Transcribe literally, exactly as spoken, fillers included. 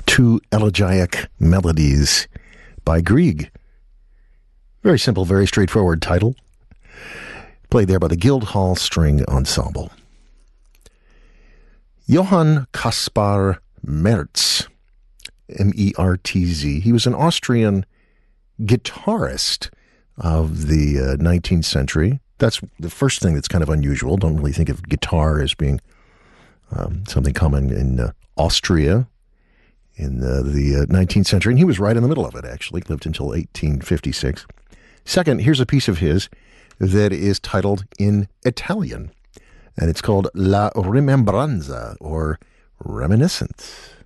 Two Elegiac Melodies by Grieg. Very simple, very straightforward title. Played there by the Guildhall String Ensemble. Johann Caspar Merz, M E R T Z. He was an Austrian guitarist of the uh, nineteenth century. That's the first thing that's kind of unusual. Don't really think of guitar as being um, something common in uh, Austria in the, the uh, nineteenth century. And he was right in the middle of it, actually. Lived until eighteen fifty-six. Second, here's a piece of his that is titled in Italian. And it's called La Rimembranza, or Reminiscence.